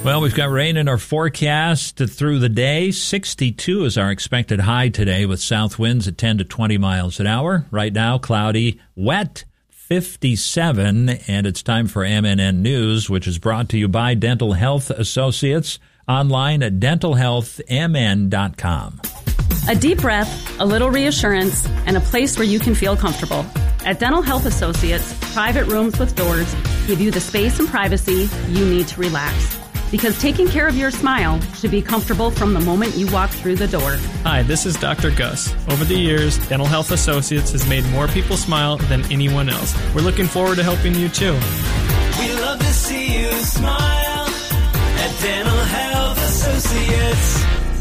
Well, we've got rain in our forecast through the day. 62 is our expected high today with south winds at 10 to 20 miles an hour. Right now, cloudy, wet, 57. And it's time for MNN News, which is brought to you by Dental Health Associates, online at dentalhealthmn.com. A deep breath, a little reassurance, and a place where you can feel comfortable. At Dental Health Associates, private rooms with doors give you the space and privacy you need to relax. Because taking care of your smile should be comfortable from the moment you walk through the door. Hi, this is Dr. Gus. Over the years, Dental Health Associates has made more people smile than anyone else. We're looking forward to helping you too. We love to see you smile at Dental Health Associates.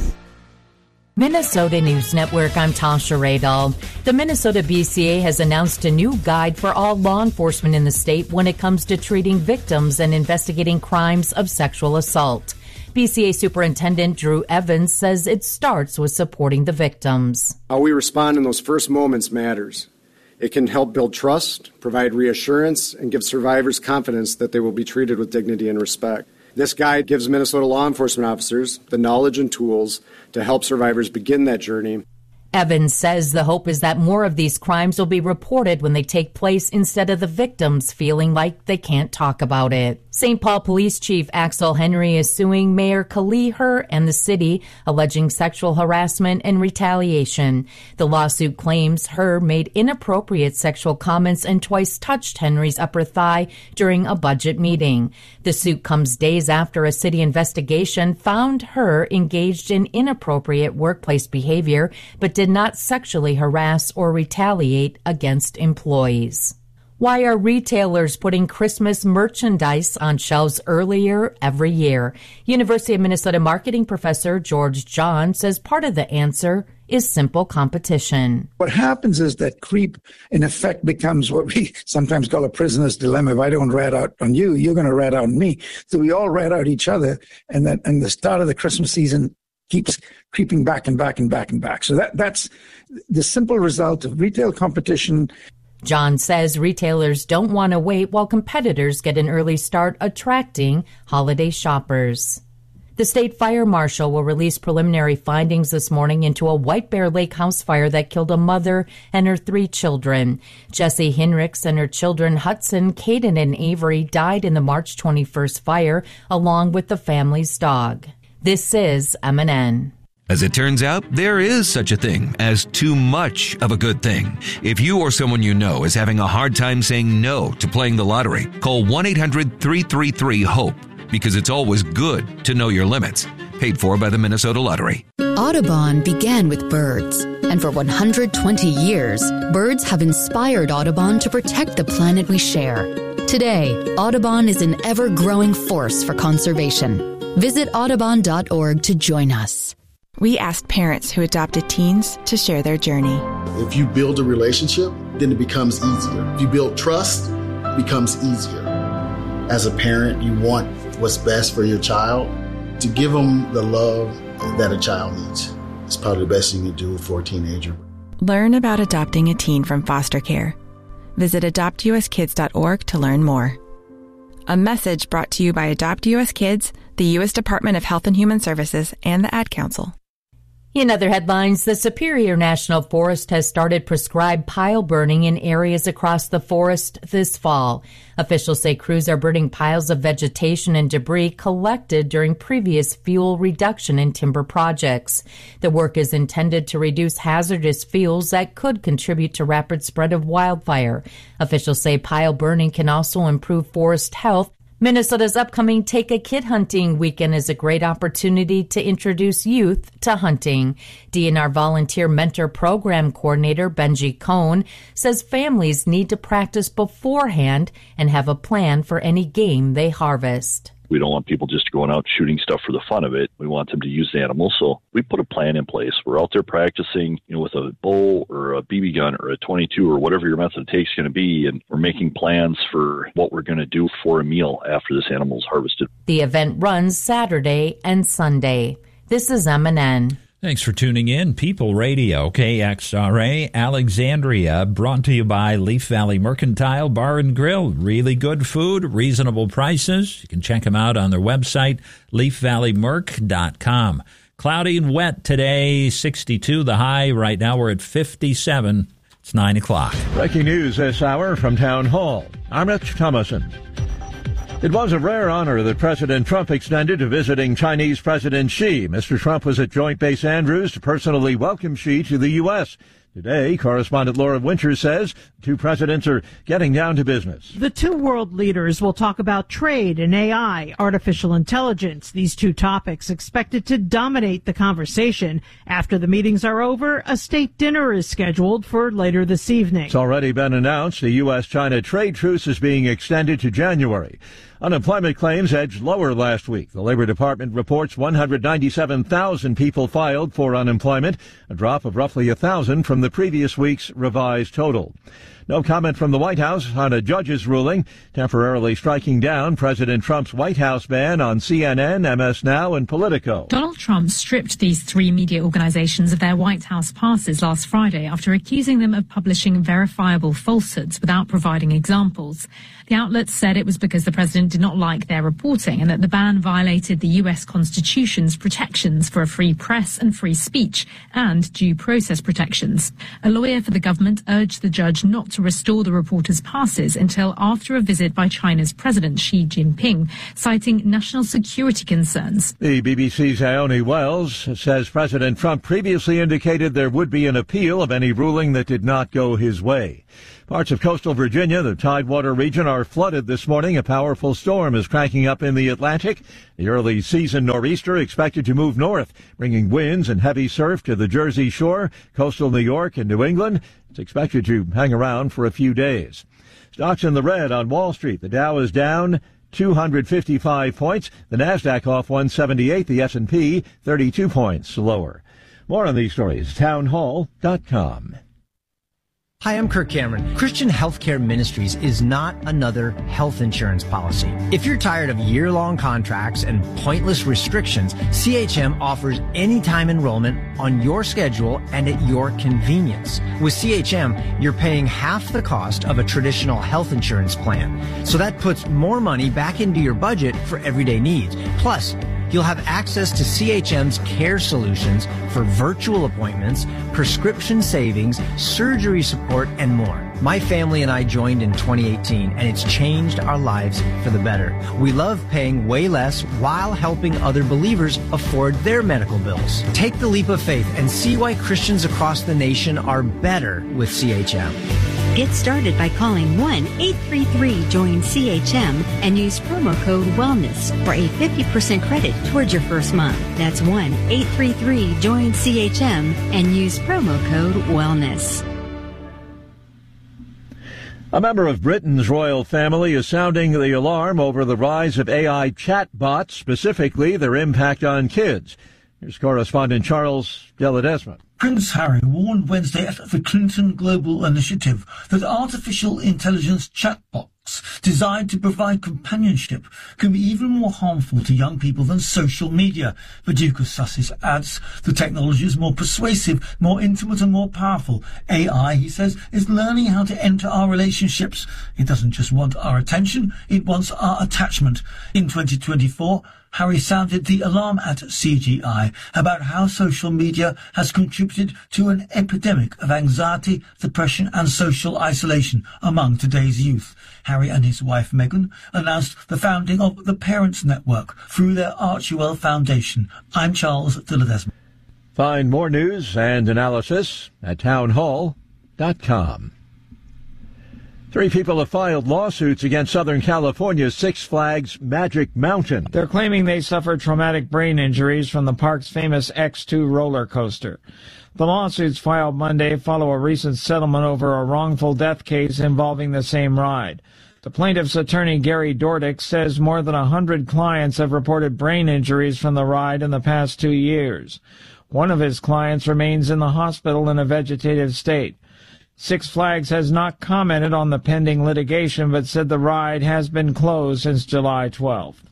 Minnesota News Network, I'm Tasha Radall. The Minnesota BCA has announced a new guide for all law enforcement in the state when it comes to treating victims and investigating crimes of sexual assault. BCA Superintendent Drew Evans says it starts with supporting the victims. How we respond in those first moments matters. It can help build trust, provide reassurance, and give survivors confidence that they will be treated with dignity and respect. This guide gives Minnesota law enforcement officers the knowledge and tools to help survivors begin that journey. Evans says the hope is that more of these crimes will be reported when they take place instead of the victims feeling like they can't talk about it. St. Paul Police Chief Axel Henry is suing Mayor Kali Her and the city, alleging sexual harassment and retaliation. The lawsuit claims Her made inappropriate sexual comments and twice touched Henry's upper thigh during a budget meeting. The suit comes days after a city investigation found Her engaged in inappropriate workplace behavior, but did not sexually harass or retaliate against employees. Why are retailers putting Christmas merchandise on shelves earlier every year? University of Minnesota marketing professor George John says part of the answer is simple competition. What happens is that creep, in effect, becomes what we sometimes call a prisoner's dilemma. If I don't rat out on you, you're going to rat out on me. So we all rat out each other, and the start of the Christmas season keeps creeping back and back and back and back. So that's the simple result of retail competition. John says retailers don't want to wait while competitors get an early start attracting holiday shoppers. The state fire marshal will release preliminary findings this morning into a White Bear Lake house fire that killed a mother and her 3 children. Jessie Hinrichs and her children Hudson, Caden, and Avery died in the March 21st fire, along with the family's dog. This is MNN. As it turns out, there is such a thing as too much of a good thing. If you or someone you know is having a hard time saying no to playing the lottery, call 1-800-333-HOPE, because it's always good to know your limits. Paid for by the Minnesota Lottery. Audubon began with birds, and for 120 years, birds have inspired Audubon to protect the planet we share. Today, Audubon is an ever-growing force for conservation. Visit audubon.org to join us. We asked parents who adopted teens to share their journey. If you build a relationship, then it becomes easier. If you build trust, it becomes easier. As a parent, you want what's best for your child. To give them the love that a child needs. It's probably the best thing you can do for a teenager. Learn about adopting a teen from foster care. Visit adoptuskids.org to learn more. A message brought to you by Adopt US Kids, the U.S. Department of Health and Human Services, and the Ad Council. In other headlines, the Superior National Forest has started prescribed pile burning in areas across the forest this fall. Officials say crews are burning piles of vegetation and debris collected during previous fuel reduction in timber projects. The work is intended to reduce hazardous fuels that could contribute to rapid spread of wildfire. Officials say pile burning can also improve forest health. Minnesota's upcoming Take a Kid Hunting weekend is a great opportunity to introduce youth to hunting. DNR Volunteer Mentor Program Coordinator Benji Cohn says families need to practice beforehand and have a plan for any game they harvest. We don't want people just going out shooting stuff for the fun of it. We want them to use the animals. So we put a plan in place. We're out there practicing, with a bow or a BB gun or a 22 or whatever your method of take is going to be. And we're making plans for what we're going to do for a meal after this animal is harvested. The event runs Saturday and Sunday. This is MNN. Thanks for tuning in. People Radio, KXRA, Alexandria, brought to you by Leaf Valley Mercantile Bar and Grill. Really good food, reasonable prices. You can check them out on their website, leafvalleymerc.com. Cloudy and wet today, 62 the high. Right now we're at 57. It's 9 o'clock. Breaking news this hour from Town Hall. I'm Rich Thomason. It was a rare honor that President Trump extended to visiting Chinese President Xi. Mr. Trump was at Joint Base Andrews to personally welcome Xi to the U.S. Today, correspondent Laura Winters says the two presidents are getting down to business. The two world leaders will talk about trade and AI, artificial intelligence. These two topics expected to dominate the conversation. After the meetings are over, a state dinner is scheduled for later this evening. It's already been announced the U.S.-China trade truce is being extended to January. Unemployment claims edged lower last week. The Labor Department reports 197,000 people filed for unemployment, a drop of roughly 1,000 from the previous week's revised total. No comment from the White House on a judge's ruling temporarily striking down President Trump's White House ban on CNN, MS Now, and Politico. Donald Trump stripped these three media organizations of their White House passes last Friday after accusing them of publishing verifiable falsehoods without providing examples. The outlets said it was because the president did not like their reporting and that the ban violated the U.S. Constitution's protections for a free press and free speech and due process protections. A lawyer for the government urged the judge not to restore the reporters' passes until after a visit by China's President Xi Jinping, citing national security concerns. The BBC's Ione Wells says President Trump previously indicated there would be an appeal of any ruling that did not go his way. Parts of coastal Virginia, the Tidewater region, are flooded this morning. A powerful storm is cranking up in the Atlantic. The early season nor'easter expected to move north, bringing winds and heavy surf to the Jersey Shore, coastal New York, and New England. It's expected to hang around for a few days. Stocks in the red on Wall Street. The Dow is down 255 points. The Nasdaq off 178. The S&P 32 points lower. More on these stories, townhall.com. Hi, I'm Kirk Cameron. Christian Healthcare Ministries is not another health insurance policy. If you're tired of year-long contracts and pointless restrictions, CHM offers anytime enrollment on your schedule and at your convenience. With CHM, you're paying half the cost of a traditional health insurance plan. So that puts more money back into your budget for everyday needs. Plus, you'll have access to CHM's care solutions for virtual appointments, prescription savings, surgery support, and more. My family and I joined in 2018, and it's changed our lives for the better. We love paying way less while helping other believers afford their medical bills. Take the leap of faith and see why Christians across the nation are better with CHM. Get started by calling 1-833-JOIN-CHM and use promo code WELLNESS for a 50% credit towards your first month. That's 1-833-JOIN-CHM and use promo code WELLNESS. A member of Britain's royal family is sounding the alarm over the rise of AI chatbots, specifically their impact on kids. Here's correspondent Charles de Ledesma. Prince Harry warned Wednesday at the Clinton Global Initiative that artificial intelligence chatbots designed to provide companionship can be even more harmful to young people than social media. The Duke of Sussex adds the technology is more persuasive, more intimate and more powerful. AI, he says, is learning how to enter our relationships. It doesn't just want our attention, it wants our attachment. In 2024, Harry sounded the alarm at CGI about how social media has contributed to an epidemic of anxiety, depression and social isolation among today's youth. Harry and his wife Meghan announced the founding of the Parents Network through their Archewell Foundation. I'm Charles de Ledesma. Find more news and analysis at townhall.com. 3 people have filed lawsuits against Southern California's Six Flags Magic Mountain. They're claiming they suffered traumatic brain injuries from the park's famous X2 roller coaster. The lawsuits filed Monday follow a recent settlement over a wrongful death case involving the same ride. The plaintiff's attorney, Gary Dordick, says more than 100 clients have reported brain injuries from the ride in the past 2 years. One of his clients remains in the hospital in a vegetative state. Six Flags has not commented on the pending litigation, but said the ride has been closed since July 12th.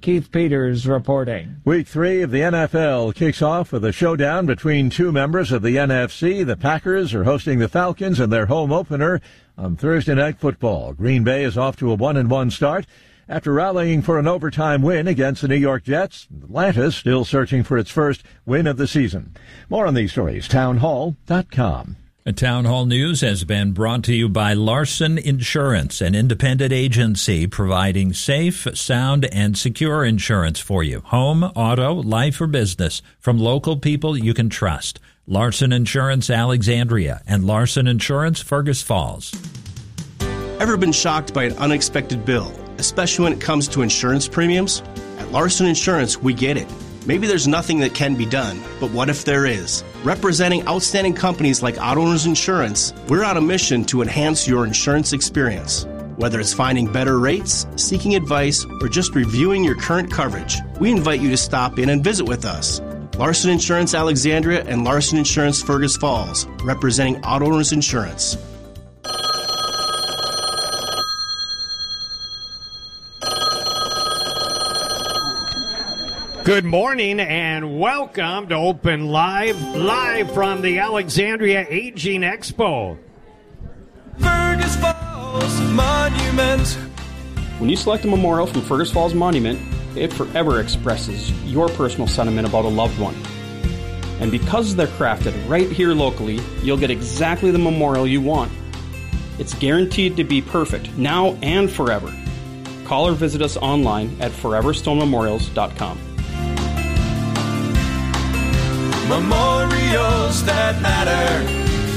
Keith Peters reporting. Week 3 of the NFL kicks off with a showdown between two members of the NFC. The Packers are hosting the Falcons in their home opener on Thursday Night Football. Green Bay is off to a 1-1 start after rallying for an overtime win against the New York Jets. Atlanta still searching for its first win of the season. More on these stories, townhall.com. Town Hall News has been brought to you by Larson Insurance, an independent agency providing safe, sound, and secure insurance for you. Home, auto, life, or business from local people you can trust. Larson Insurance Alexandria and Larson Insurance Fergus Falls. Ever been shocked by an unexpected bill, especially when it comes to insurance premiums? At Larson Insurance, we get it. Maybe there's nothing that can be done, but what if there is? Representing outstanding companies like Auto Owners Insurance, we're on a mission to enhance your insurance experience. Whether it's finding better rates, seeking advice, or just reviewing your current coverage, we invite you to stop in and visit with us. Larson Insurance Alexandria and Larson Insurance Fergus Falls, representing Auto Owners Insurance. Good morning and welcome to Open Live from the Alexandria Aging Expo. Fergus Falls Monument. When you select a memorial from Fergus Falls Monument, it forever expresses your personal sentiment about a loved one. And because they're crafted right here locally, you'll get exactly the memorial you want. It's guaranteed to be perfect, now and forever. Call or visit us online at foreverstonememorials.com. Memorials that matter.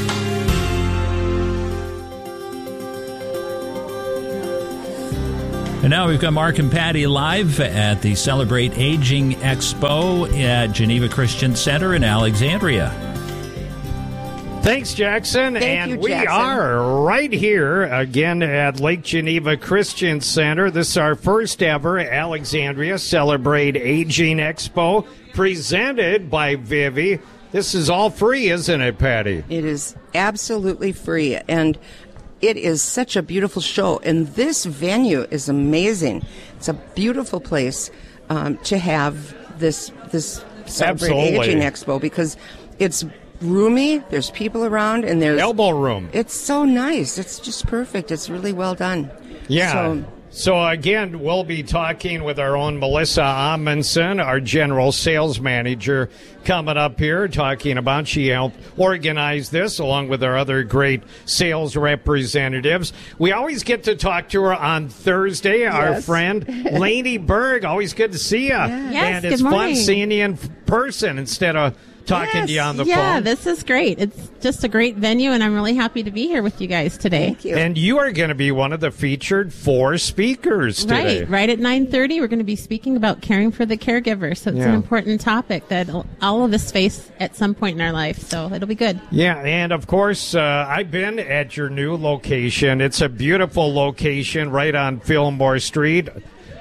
And now we've got Mark and Patty live at the Celebrate Aging Expo at Geneva Christian Center in Alexandria. Thanks, Jackson. Thank you, we Jackson. are right here again at Lake Geneva Christian Center. This is our first ever Alexandria Celebrate Aging Expo presented by Vivi. This is all free, isn't it, Patty? It is absolutely free, and it is such a beautiful show. And this venue is amazing. It's a beautiful place to have this Celebrate Aging Expo because it's roomy, there's people around, and there's elbow room. It's so nice. It's just perfect. It's really well done. Yeah. So again, we'll be talking with our own Melissa Amundsen, our general sales manager, coming up here, talking about she helped organize this along with our other great sales representatives. We always get to talk to her on Thursday. Yes. Our friend Lainey Berg, always good to see you. Yeah. Yes, and it's good fun morning. seeing you in person instead of talking to you on the phone. Yeah, this is great. It's just a great venue, and I'm really happy to be here with you guys today. Thank you. And you are going to be one of the featured 4 speakers today. Right at 9:30, we're going to be speaking about caring for the caregiver. So it's an important topic that all of us face at some point in our life. So it'll be good. Yeah, and of course, I've been at your new location. It's a beautiful location right on Fillmore Street.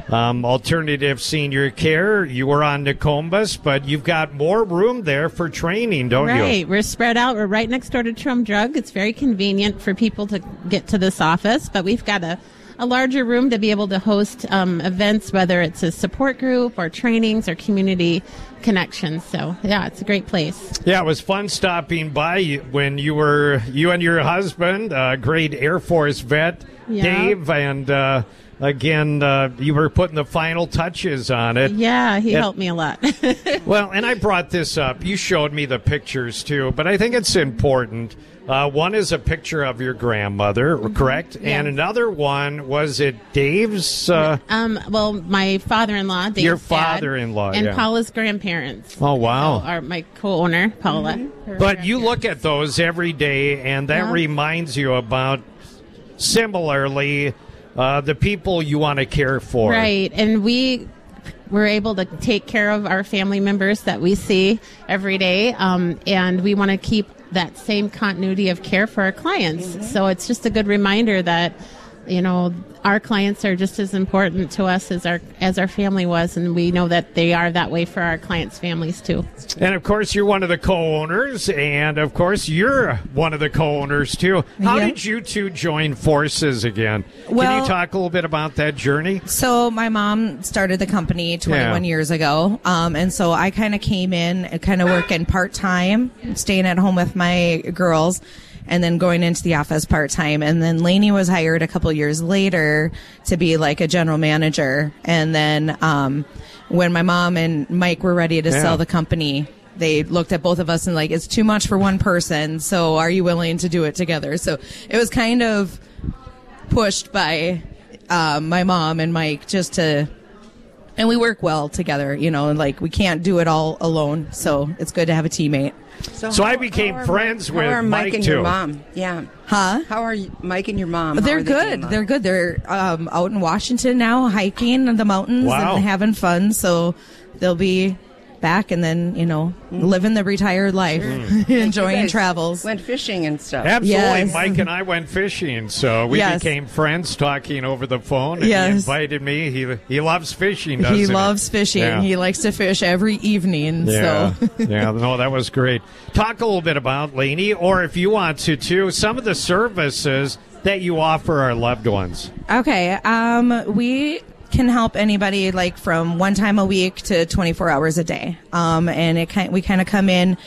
Alternative Senior Care. You were on Nokomis, but you've got more room there for training, don't you? Right. We're spread out. We're right next door to Trum Drug. It's very convenient for people to get to this office, but we've got a larger room to be able to host events, whether it's a support group or trainings or community connections. So, yeah, it's a great place. Yeah, it was fun stopping by when you and your husband, great Air Force vet, Dave, and again, you were putting the final touches on it. Yeah, he helped me a lot. Well, and I brought this up. You showed me the pictures, too, but I think it's important. One is a picture of your grandmother, correct? Yes. And another one, was it Dave's? Well, my father-in-law, Dave's your dad, father-in-law, and yeah. Paula's grandparents. Oh, wow. So my co-owner, Paula. But you look at those every day, and that reminds you about, similarly, the people you want to care for. Right, and we're able to take care of our family members that we see every day, and we want to keep that same continuity of care for our clients. So it's just a good reminder that our clients are just as important to us as our family was, and we know that they are that way for our clients' families too. And of course, you're one of the co-owners, and of course, you're one of the co-owners too. How did you two join forces again? Can you talk a little bit about that journey? So my mom started the company 21 years ago, and so I kind of came in, kind of working part-time, staying at home with my girls, and then going into the office part-time. And then Lainey was hired a couple years later to be like a general manager. And then when my mom and Mike were ready to sell the company, they looked at both of us and like, it's too much for one person, so are you willing to do it together? So it was kind of pushed by my mom and Mike just to... And we work well together, like we can't do it all alone. So it's good to have a teammate. So I became friends with Mike and too. your mom. Yeah. Huh? How are Mike and your mom? They're good. They're good. They're out in Washington now, hiking in the mountains and having fun. So they'll be back and then, living the retired life, enjoying travels. Went fishing and stuff. Absolutely. Yes. Mike and I went fishing, so we became friends talking over the phone. And he invited me. He loves fishing, doesn't he? He loves fishing. Yeah. He likes to fish every evening. Yeah. So. No, that was great. Talk a little bit about Lainey, or if you want to, too, some of the services that you offer our loved ones. Okay. We can help anybody like from one time a week to 24 hours a day. And we kind of come in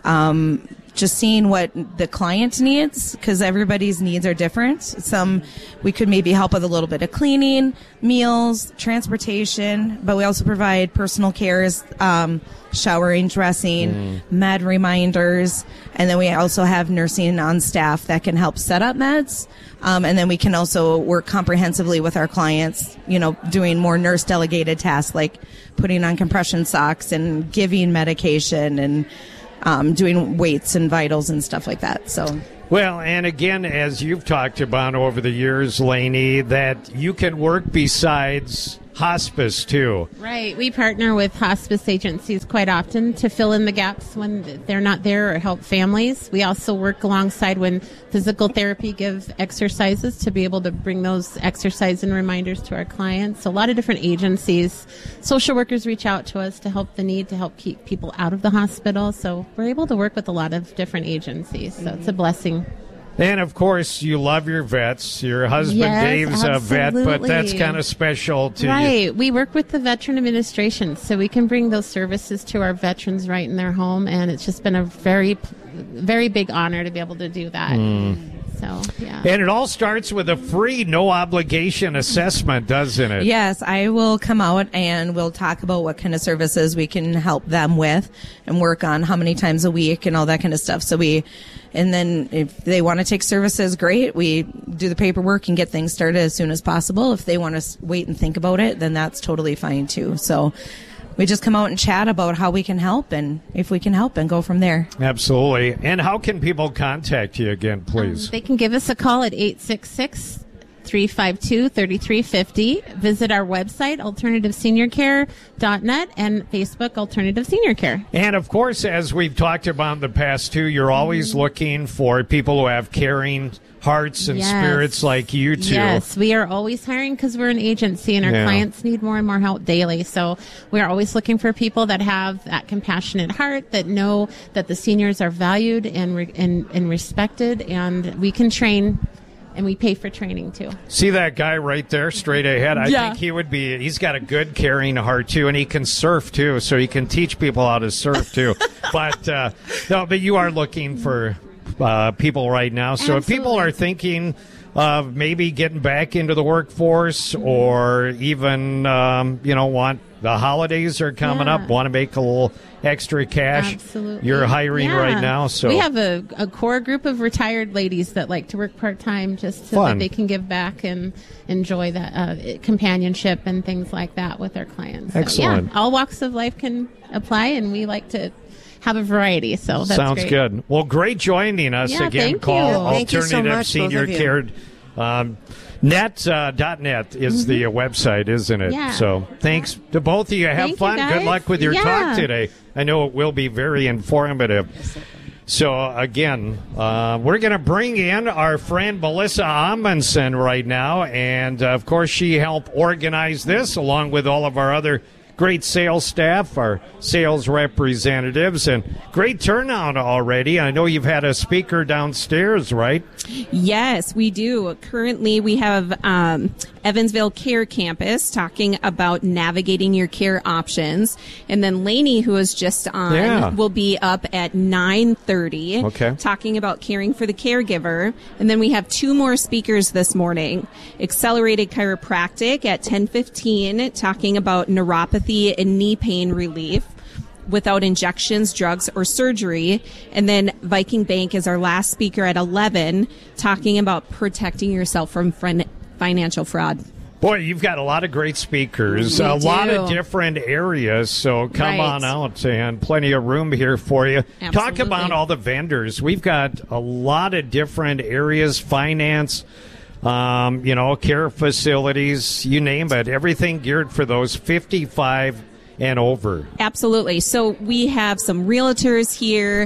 just seeing what the client needs, because everybody's needs are different. Some we could maybe help with a little bit of cleaning, meals, transportation, but we also provide personal cares, showering, dressing, med reminders, and then we also have nursing on staff that can help set up meds. And then we can also work comprehensively with our clients, doing more nurse delegated tasks like putting on compression socks and giving medication and doing weights and vitals and stuff like that. So. Well, and again, as you've talked about over the years, Lainey, that you can work besides hospice, too. Right. We partner with hospice agencies quite often to fill in the gaps when they're not there or help families. We also work alongside when physical therapy give exercises to be able to bring those exercise and reminders to our clients. So a lot of different agencies, social workers reach out to us to help the need to help keep people out of the hospital. So we're able to work with a lot of different agencies. So it's a blessing. And, of course, you love your vets. Your husband, Dave's a vet, but that's kind of special to you. Right. We work with the Veteran Administration, so we can bring those services to our veterans right in their home, and it's just been a very, very big honor to be able to do that. So, yeah. And it all starts with a free, no-obligation assessment, doesn't it? Yes, I will come out and we'll talk about what kind of services we can help them with and work on how many times a week and all that kind of stuff. And then if they want to take services, great. We do the paperwork and get things started as soon as possible. If they want to wait and think about it, then that's totally fine too. So we just come out and chat about how we can help and if we can help and go from there. Absolutely. And how can people contact you again, please? They can give us a call at 866-352-3350. Visit our website, AlternativeSeniorCare.net, and Facebook, Alternative Senior Care. And, of course, as we've talked about in the past, too, you're always looking for people who have caring hearts and spirits like you two. Yes, we are always hiring because we're an agency and our clients need more and more help daily. So we are always looking for people that have that compassionate heart, that know that the seniors are valued and respected, and we can train. And we pay for training, too. See that guy right there, straight ahead? I think he's got a good caring heart, too, and he can surf, too, so he can teach people how to surf, too. But you are looking for people right now. So if people are thinking of maybe getting back into the workforce or even, want the holidays are coming up, want to make a little extra cash. Absolutely. You're hiring right now. So we have a core group of retired ladies that like to work part-time just so that they can give back and enjoy that companionship and things like that with their clients. Excellent. So, all walks of life can apply, and we like to have a variety. So that's sounds great. good. Well, great joining us again. Thank Call you. Alternative Senior Care. Net.net is the website, isn't it? Yeah. So thanks to both of you. Have fun. Good luck with your talk today. I know it will be very informative. So, again, we're going to bring in our friend Melissa Amundsen right now. And, of course, she helped organize this along with all of our other great sales staff, our sales representatives, and great turnout already. I know you've had a speaker downstairs, right? Yes, we do. Currently, we have Evansville Care Campus talking about navigating your care options. And then Lainey, who is just on, will be up at 9:30 talking about caring for the caregiver. And then we have 2 more speakers this morning. Accelerated Chiropractic at 10:15 talking about neuropathy and knee pain relief without injections, drugs, or surgery. And then Viking Bank is our last speaker at 11 talking about protecting yourself from financial fraud. Boy, you've got a lot of great speakers, lot of different areas, so come on out, and plenty of room here for you. Absolutely. Talk about all the vendors. We've got a lot of different areas, finance, care facilities, you name it, everything geared for those 55 and over. Absolutely. So we have some realtors here.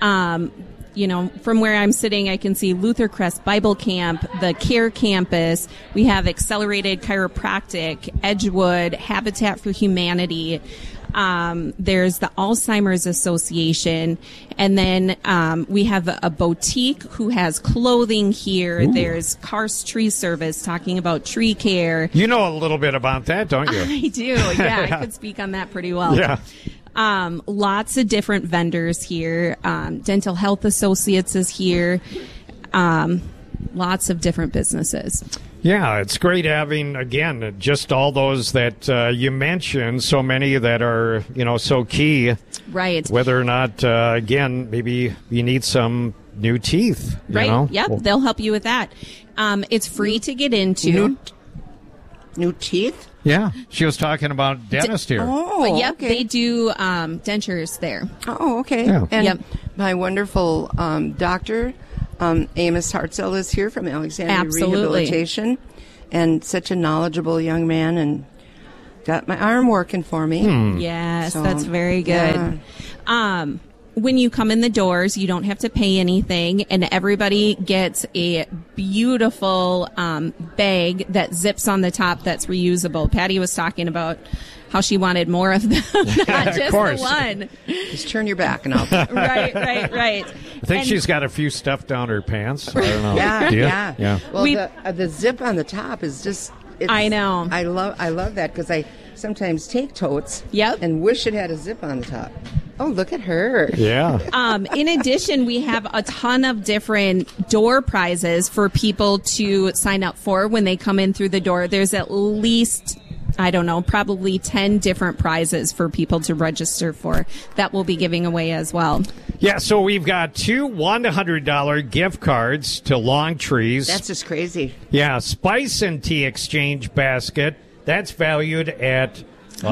From where I'm sitting, I can see Luther Crest Bible Camp, the Care Campus. We have Accelerated Chiropractic, Edgewood, Habitat for Humanity. There's the Alzheimer's Association. And then we have a boutique who has clothing here. Ooh. There's Karst Tree Service talking about tree care. You know a little bit about that, don't you? I do. Yeah, I could speak on that pretty well. Yeah. Lots of different vendors here. Dental Health Associates is here. Lots of different businesses. Yeah, it's great having, again, just all those that you mentioned, so many that are, so key. Right. Whether or not, again, maybe you need some new teeth. Right. Yep. They'll help you with that. It's free to get into. New teeth? Yeah. She was talking about dentist here. Oh, yep. Okay. They do dentures there. Oh, okay. Yeah. And my wonderful doctor, Amos Hartzell, is here from Alexandria Rehabilitation, and such a knowledgeable young man, and got my arm working for me. Yes, that's very good. Yeah. When you come in the doors, you don't have to pay anything, and everybody gets a beautiful bag that zips on the top that's reusable. Patty was talking about how she wanted more of them, not just the one. Just turn your back and I'll... Right. I think she's got a few stuff down her pants. I don't know. Yeah. Well, the zip on the top is just... I know. I love that because I sometimes take totes Yep. and wish it had a zip on the top. Oh, look at her. Yeah. In addition, we have a ton of different door prizes for people to sign up for when they come in through the door. There's at least, I don't know, probably 10 different prizes for people to register for that we'll be giving away as well. Yeah, so we've got 2 $100 gift cards to Long Trees. That's just crazy. Yeah, Spice and Tea Exchange basket. That's valued at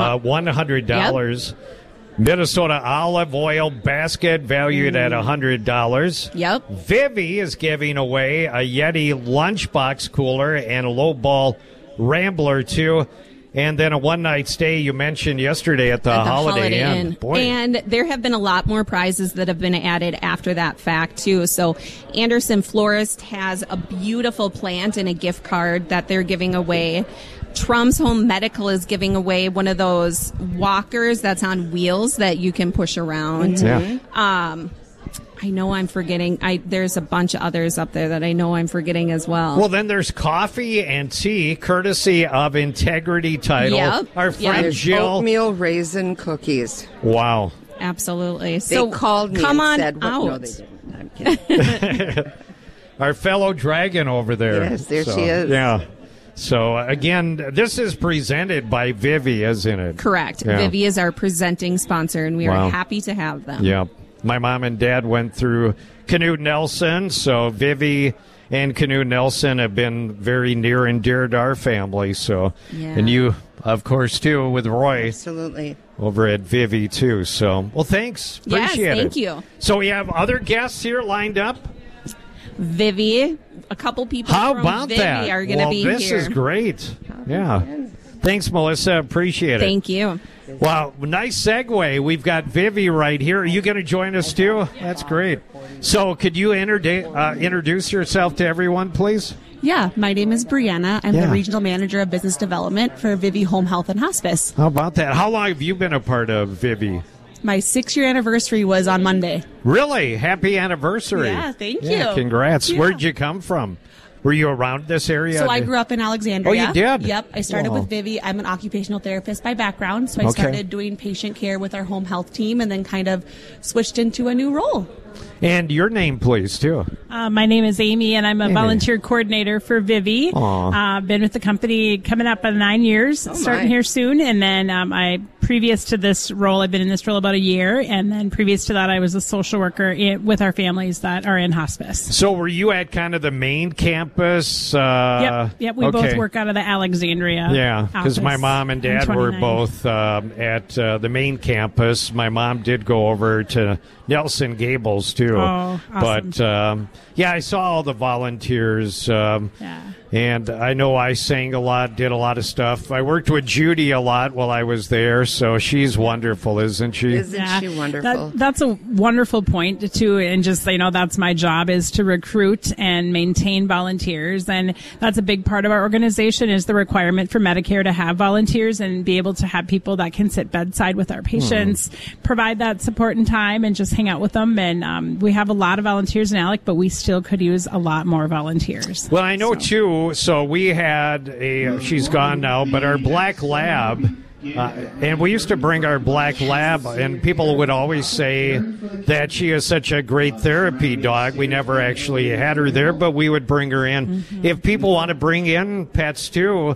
$100. Yep. Minnesota olive oil basket valued at $100. Yep. Vivi is giving away a Yeti lunchbox cooler and a low ball Rambler too. And then a one-night stay you mentioned yesterday at the Holiday Inn. Boy. And there have been a lot more prizes that have been added after that fact, too. So Anderson Florist has a beautiful plant and a gift card that they're giving away. Trum's Home Medical is giving away one of those walkers that's on wheels that you can push around. Mm-hmm. Yeah. I know I'm forgetting. There's a bunch of others up there that I know I'm forgetting as well. Well, then there's coffee and tea, courtesy of Integrity Title. Yep. Our friend There's Jill. Oatmeal raisin cookies. Wow. Absolutely. They called me come and on said, out. No, they didn't. I'm kidding. Our fellow dragon over there. Yes, there she is. Yeah. So, again, this is presented by Vivi, isn't it? Correct. Yeah. Vivi is our presenting sponsor, and we are happy to have them. Yeah. My mom and dad went through Canute Nelson, so Vivi and Canute Nelson have been very near and dear to our family. So, and you, of course, too, with Roy. Absolutely. Over at Vivi, too. So, well, thanks. Appreciate it. Thank you. So we have other guests here lined up. Vivi, a couple people How from about Vivi that? are going to be here. This is great. Yeah. Thanks, Melissa. Appreciate it. Thank you. Wow, nice segue. We've got Vivi right here. Are you going to join us too? That's great. So could you introduce yourself to everyone, please? Yeah, my name is Brianna. I'm the Regional Manager of Business Development for Vivi Home Health and Hospice. How about that? How long have you been a part of Vivi? My 6-year anniversary was on Monday. Really? Happy anniversary. Yeah, thank you. Congrats. Yeah. Where'd you come from? Were you around this area? So I grew up in Alexandria. Oh, you did? Yep. I started with Vivi. I'm an occupational therapist by background, so I started doing patient care with our home health team and then kind of switched into a new role. And your name, please, too. My name is Amy, and I'm a volunteer coordinator for Vivi. Been with the company coming up on 9 years, starting here soon. And then previous to this role, I've been in this role about a year. And then previous to that, I was a social worker with our families that are in hospice. So were you at kind of the main campus? Yep. We both work out of the Alexandria. Yeah, because my mom and dad were both at the main campus. My mom did go over to Nelson Gables, too. Oh, awesome. But, I saw all the volunteers. And I know I sang a lot, did a lot of stuff. I worked with Judy a lot while I was there, so she's wonderful, isn't she? Isn't she wonderful? That's a wonderful point, too, and just, that's my job is to recruit and maintain volunteers, and that's a big part of our organization is the requirement for Medicare to have volunteers and be able to have people that can sit bedside with our patients, provide that support and time, and just hang out with them, and we have a lot of volunteers in ALEC, but we still could use a lot more volunteers. Well, I know, too. So we had she's gone now, but our black lab, and we used to bring our black lab, and people would always say that she is such a great therapy dog. We never actually had her there, but we would bring her in. If people want to bring in pets too,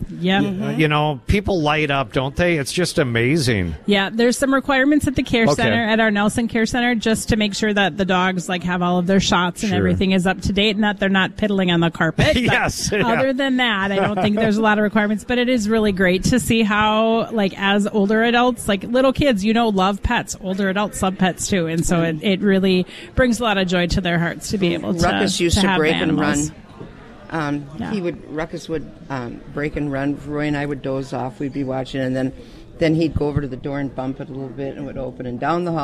people light up, don't they? It's just amazing. Yeah, there's some requirements at the care center, at our Nelson Care Center, just to make sure that the dogs have all of their shots and everything is up to date and that they're not piddling on the carpet. Yes. Other than that, I don't think there's a lot of requirements, but it is really great to see how, as older adults, little kids, love pets. Older adults love pets too, and so it really brings a lot of joy to their hearts to be able to. Ruckus used to break animals. and run. Ruckus would break and run. Roy and I would doze off. We'd be watching, and then he'd go over to the door and bump it a little bit, and it would open. And down the hall